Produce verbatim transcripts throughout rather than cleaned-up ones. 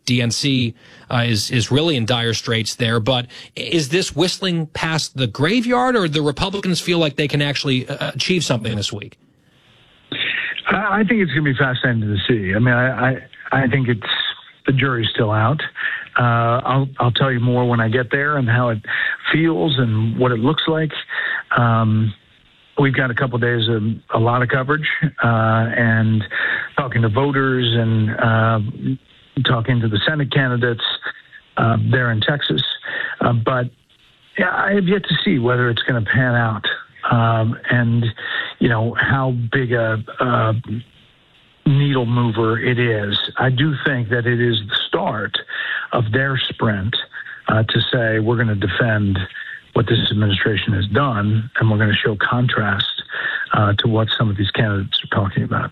D N C uh, is is really in dire straits there. But is this whistling past the graveyard, or the Republicans feel like they can actually uh, achieve something this week? I think it's going to be fascinating to see. I mean, I, I, I think it's the jury's still out. Uh, I'll, I'll tell you more when I get there and how it feels and what it looks like. Um, we've got a couple of days of a lot of coverage uh, and talking to voters and uh, talking to the Senate candidates uh, there in Texas. Uh, but yeah, I have yet to see whether it's going to pan out. Um, and, you know, how big a, a needle mover it is. I do think that it is the start of their sprint uh, to say we're going to defend what this administration has done, and we're going to show contrast uh, to what some of these candidates are talking about.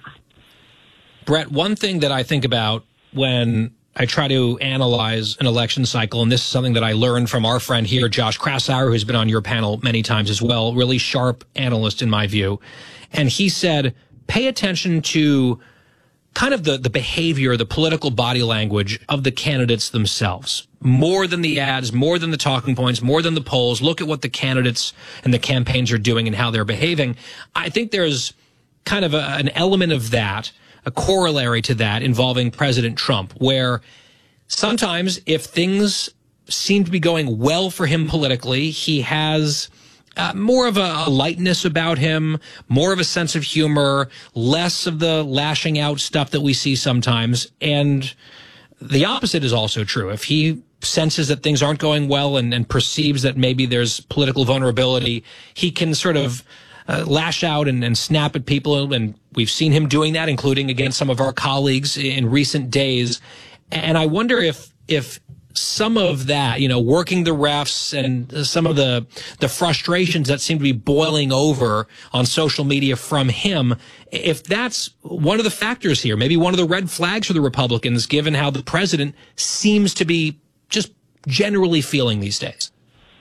Brett, one thing that I think about when I try to analyze an election cycle, and this is something that I learned from our friend here, Josh Kraushaar, who's been on your panel many times as well, really sharp analyst in my view. And he said, pay attention to kind of the, the behavior, the political body language of the candidates themselves. More than the ads, more than the talking points, more than the polls. Look at what the candidates and the campaigns are doing and how they're behaving. I think there's kind of a, an element of that, a corollary to that involving President Trump, where sometimes if things seem to be going well for him politically, he has uh, more of a, a lightness about him, more of a sense of humor, less of the lashing out stuff that we see sometimes. And the opposite is also true. If he senses that things aren't going well and, and perceives that maybe there's political vulnerability, he can sort of Uh, lash out and, and snap at people, and we've seen him doing that, including against some of our colleagues in recent days. And I wonder if if some of that, you know, working the refs and some of the the frustrations that seem to be boiling over on social media from him, if that's one of the factors here, maybe one of the red flags for the Republicans, given how the president seems to be just generally feeling these days.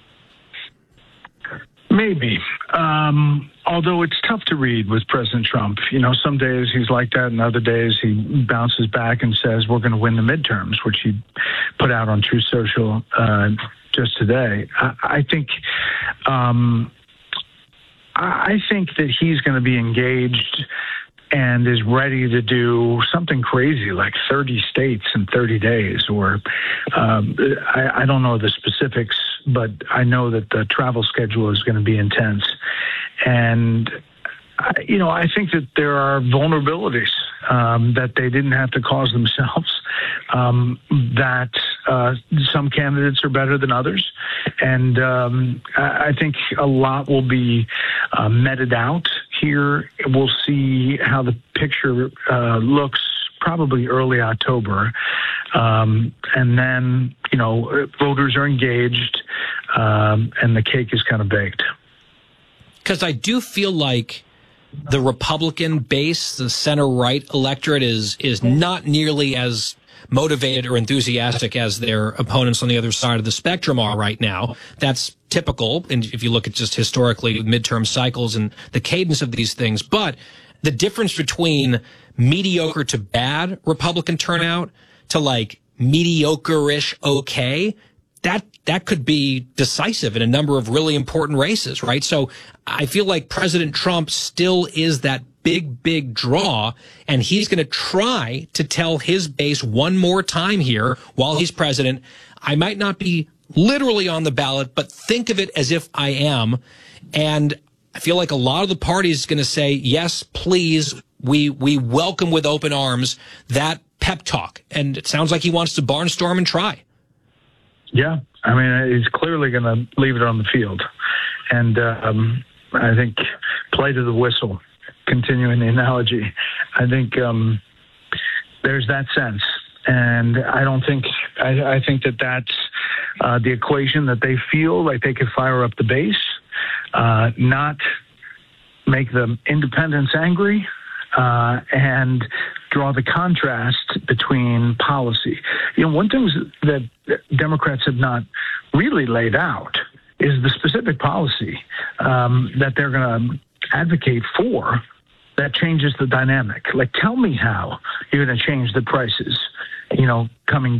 Maybe. Um, although it's tough to read with President Trump. You know, some days he's like that, and other days he bounces back and says, we're going to win the midterms, which he put out on Truth Social uh, just today. I, I think um, I think that he's going to be engaged and is ready to do something crazy like thirty states in thirty days, or um, I, I don't know the specifics, but I know that the travel schedule is going to be intense. And, you know, I think that there are vulnerabilities um, that they didn't have to cause themselves, um, that uh, some candidates are better than others. And um, I think a lot will be uh, meted out here. We'll see how the picture uh, looks probably early October. Um, and then, you know, voters are engaged um, and the cake is kind of baked. Because I do feel like the Republican base, the center-right electorate, is is not nearly as motivated or enthusiastic as their opponents on the other side of the spectrum are right now. That's typical, and if you look at just historically midterm cycles and the cadence of these things. But the difference between mediocre to bad Republican turnout to like mediocre-ish okay, that that could be decisive in a number of really important races, right? So I feel like President Trump still is that big, big draw, and he's going to try to tell his base one more time here while he's president, I might not be literally on the ballot, but think of it as if I am. And I feel like a lot of the party is going to say, yes, please, we we welcome with open arms that pep talk. And it sounds like he wants to barnstorm and try. Yeah, I mean, he's clearly going to leave it on the field. And um, I think play to the whistle, continuing the analogy. I think um, there's that sense. And I don't think, I, I think that that's uh, the equation that they feel like they could fire up the base, uh, not make the independents angry, uh, and draw the contrast between policy. You know, one thing that Democrats have not really laid out is the specific policy um, that they're going to advocate for that changes the dynamic. Like, tell me how you're going to change the prices, you know, coming